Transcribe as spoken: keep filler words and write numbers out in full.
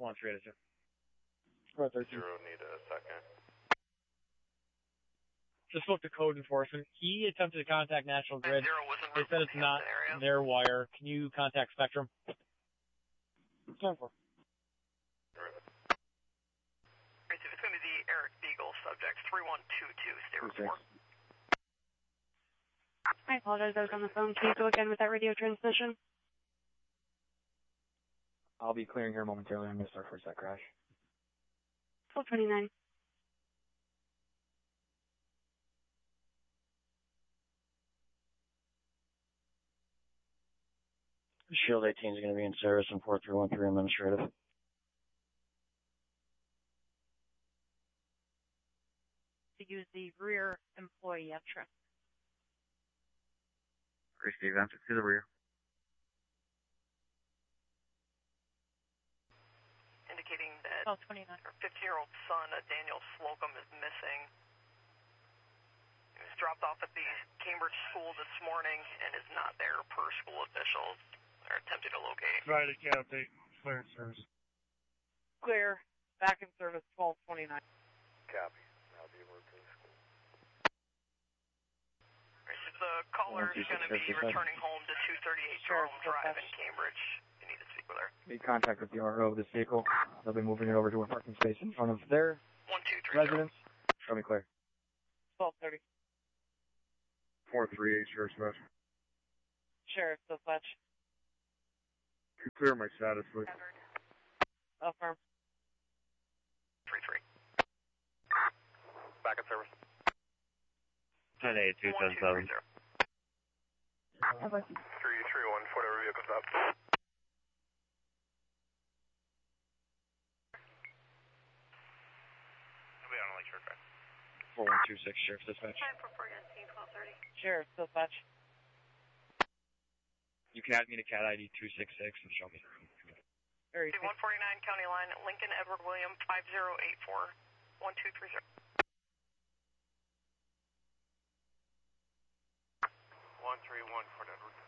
One three, sir. Zero, need a second. Just spoke to code enforcement. He attempted to contact National Grid. Zero was in They said it's not area. their wire. Can you contact Spectrum? ten four. It's going to be the Eric Beagle subject, three one two two, stay report. I apologize, I was on the phone. Can you go again with that radio transmission? I'll be clearing here momentarily. I'm going to start first that crash. twelve twenty-nine. Shield eighteen is going to be in service in four three one three administrative. To use the rear employee entrance. Receive answer to the rear. Indicating that twelve twenty-nine. her fifteen-year-old son, uh, Daniel Slocum, is missing. He was dropped off at the Cambridge school this morning and is not there per school officials. They're attempting to locate. Try to update. Clear in service. Clear. Back in service, twelve twenty-nine. Copy. I'll be able to the school. The caller is going to be returning home to two thirty-eight Charles Drive in Cambridge. You need to speak with her. Made contact with the R O of this vehicle. They'll be moving it over to a parking space in front of their One, two, three, residence. Show me clear. twelve thirty. four three eight, Sheriff's Dispatch. Sheriff's Dispatch. You clear my status, please. Affirm. Three three. Back in service. ten eight two seven seven. Three three one, whatever vehicle's up. I'll be on a Lakeshore Drive. four one two six, Sheriff's Dispatch. twelve thirty. Sheriff's Dispatch. You can add me to cat I D two six six and show me. one forty-nine County Line, Lincoln Edward William, five zero eight four, one two three zero. One three one, Fort Edward.